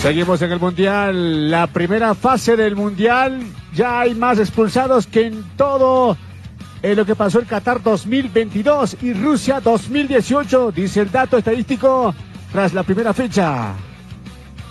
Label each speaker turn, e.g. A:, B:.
A: Seguimos en el Mundial, la primera fase del Mundial. Ya hay más expulsados que en todo lo que pasó en Qatar 2022 y Rusia 2018, dice el dato estadístico tras la primera fecha.